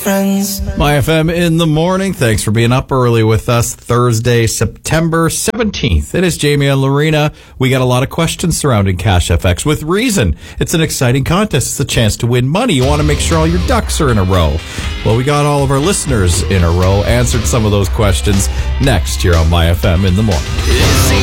My FM in the morning. Thanks for being up early with us. Thursday, September 17th. It is Jamie and Lorena. We got a lot of questions surrounding Cash FX with reason. It's an exciting contest. It's a chance to win money. You want to make sure all your ducks are in a row. Well, we got all of our listeners in a row, answered some of those questions next here on My FM in the morning.